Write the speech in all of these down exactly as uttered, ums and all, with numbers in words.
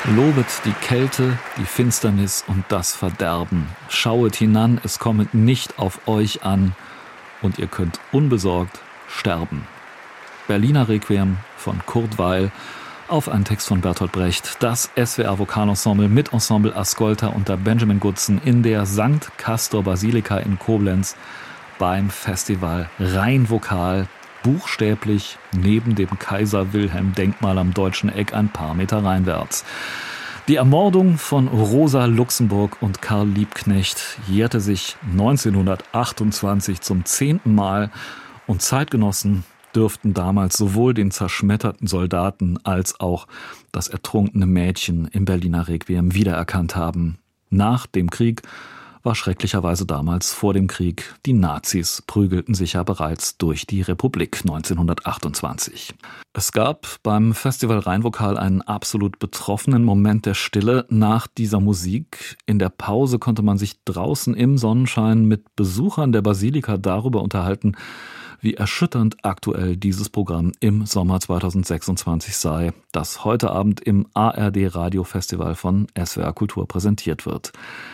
Lobet die Kälte, die Finsternis und das Verderben. Schauet hinan, es kommet nicht auf euch an und ihr könnt unbesorgt sterben. Berliner Requiem von Kurt Weill auf einen Text von Bertolt Brecht. Das S W R Vokalensemble mit Ensemble Ascolta unter Benjamin Goodson in der Sankt Castor Basilika in Koblenz beim Festival Rheinvokal, buchstäblich neben dem Kaiser-Wilhelm-Denkmal am Deutschen Eck ein paar Meter reinwärts. Die Ermordung von Rosa Luxemburg und Karl Liebknecht jährte sich neunzehnhundertachtundzwanzig zum zehnten Mal und Zeitgenossen dürften damals sowohl den zerschmetterten Soldaten als auch das ertrunkene Mädchen im Berliner Requiem wiedererkannt haben. Nach dem Krieg war schrecklicherweise damals vor dem Krieg. Die Nazis prügelten sich ja bereits durch die Republik neunzehnhundertachtundzwanzig. Es gab beim Festival Rheinvokal einen absolut betroffenen Moment der Stille nach dieser Musik. In der Pause konnte man sich draußen im Sonnenschein mit Besuchern der Basilika darüber unterhalten, wie erschütternd aktuell dieses Programm im Sommer zweitausendsechsundzwanzig sei, das heute Abend im A R D Radiofestival von S W R Kultur präsentiert wird.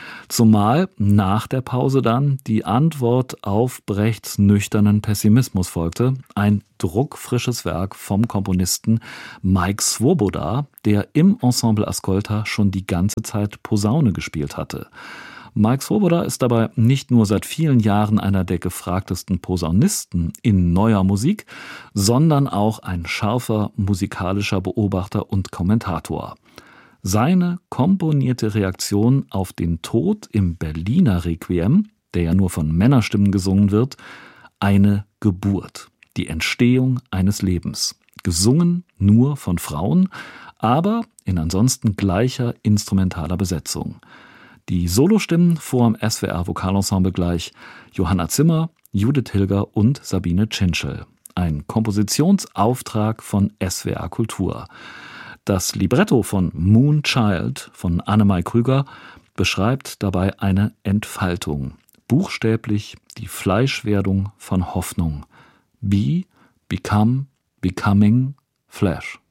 Zumal nach der Pause dann die Antwort auf Brechts nüchternen Pessimismus folgte. Ein druckfrisches Werk vom Komponisten Mike Swoboda, der im Ensemble Ascolta schon die ganze Zeit Posaune gespielt hatte. Mike Swoboda ist dabei nicht nur seit vielen Jahren einer der gefragtesten Posaunisten in neuer Musik, sondern auch ein scharfer musikalischer Beobachter und Kommentator. Seine komponierte Reaktion auf den Tod im Berliner Requiem, der ja nur von Männerstimmen gesungen wird, eine Geburt, die Entstehung eines Lebens. Gesungen nur von Frauen, aber in ansonsten gleicher instrumentaler Besetzung. Die Solostimmen vor dem S W R Vokalensemble gleich Johanna Zimmer, Judith Hilger und Sabine Tschintschel. Ein Kompositionsauftrag von S W R Kultur. Das Libretto von Moonchild von Annemai Krüger beschreibt dabei eine Entfaltung, buchstäblich die Fleischwerdung von Hoffnung. Be, become, becoming, flesh.